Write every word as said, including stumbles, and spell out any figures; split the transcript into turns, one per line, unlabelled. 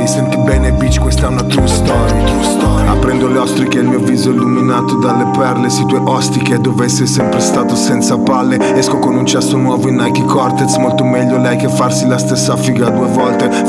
story. Senti bene bitch, questa è una true story, true story. Aprendo le ostriche, il mio viso illuminato dalle perle. Sui tuoi ostiche, dove sei sempre stato senza palle. Esco con un cesso nuovo in Nike Cortez. Molto meglio lei che farsi la stessa figa due volte.